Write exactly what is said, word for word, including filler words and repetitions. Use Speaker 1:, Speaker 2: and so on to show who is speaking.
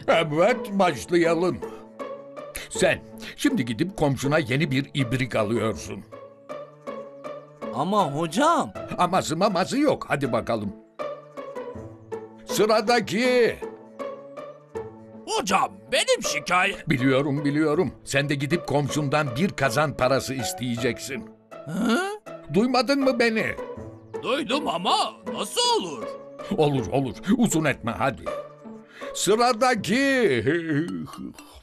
Speaker 1: Evet, başlayalım. Sen şimdi gidip komşuna yeni bir ibrik alıyorsun.
Speaker 2: Ama hocam.
Speaker 1: Aması maması yok. Hadi bakalım. Sıradaki.
Speaker 3: Hocam benim şikayet...
Speaker 1: Biliyorum biliyorum. Sen de gidip komşundan bir kazan parası isteyeceksin.
Speaker 3: Hı?
Speaker 1: Duymadın mı beni?
Speaker 3: Duydum ama nasıl olur?
Speaker 1: Olur olur. Uzun etme hadi. Sıradaki.